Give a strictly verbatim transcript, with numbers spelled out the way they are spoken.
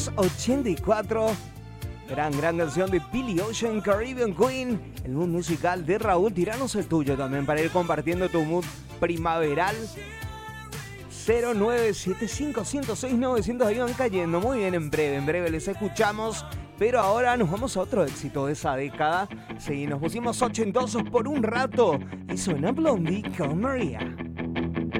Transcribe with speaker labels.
Speaker 1: ochenta y cuatro. Gran, gran canción de Billy Ocean, Caribbean Queen. El mood musical de Raúl. Tiranos el tuyo también para ir compartiendo tu mood primaveral. cero nueve siete cinco cero seis novecientos. Ahí van cayendo. Muy bien, en breve, en breve les escuchamos. Pero ahora nos vamos a otro éxito de esa década. Sí, nos pusimos ochentosos por un rato. Y suena Blondie con María.